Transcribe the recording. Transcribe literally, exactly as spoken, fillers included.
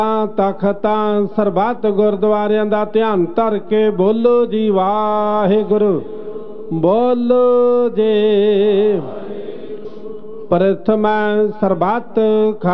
ਤਖਤਾਂ ਸਰਬੱਤ ਗੁਰਦੁਆਰਿਆਂ ਦਾ ਧਿਆਨ ਧਰ ਕੇ ਬੋਲੋ ਜੀ ਵਾਹਿਗੁਰੂ। ਬੋਲੋ ਜੇ ਪ੍ਰਥਮ ਸਰਬੱਤ